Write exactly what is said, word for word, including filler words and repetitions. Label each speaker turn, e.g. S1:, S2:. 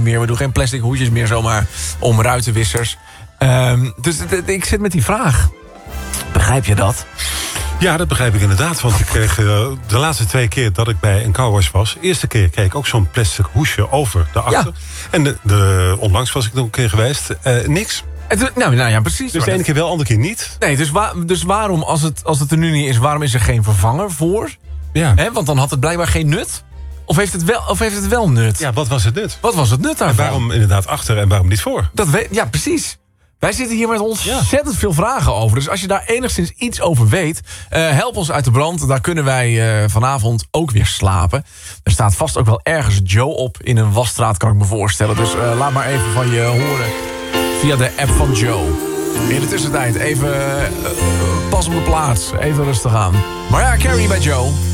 S1: niet meer. We doen geen plastic hoedjes meer zomaar om ruitenwissers. Um, dus d- d- ik zit met die vraag. Begrijp je dat?
S2: Ja, dat begrijp ik inderdaad. Want ik kreeg uh, de laatste twee keer dat ik bij een carwash was... de eerste keer kreeg ik ook zo'n plastic hoesje over de achter. Ja. En de, de, onlangs was ik nog een keer geweest. Uh, niks.
S1: Het, nou, nou ja, precies.
S2: Dus de ene keer wel, de andere keer niet.
S1: Nee, dus, wa- dus waarom, als het, als het er nu niet is... waarom is er geen vervanger voor?
S2: Ja.
S1: Hè, want dan had het blijkbaar geen nut. Of heeft het wel, of heeft het wel nut?
S2: Ja, wat was het nut?
S1: Wat was het nut daarvan?
S2: En waarom inderdaad achter en waarom niet voor?
S1: Dat weet, ja, precies. Wij zitten hier met ontzettend ja. veel vragen over. Dus als je daar enigszins iets over weet... Uh, help ons uit de brand. Daar kunnen wij uh, vanavond ook weer slapen. Er staat vast ook wel ergens Joe op in een wasstraat, kan ik me voorstellen. Dus uh, laat maar even van je horen via de app van Joe. In de tussentijd even uh, uh, pas op de plaats. Even rustig aan. Maar ja, Carrie bij Joe.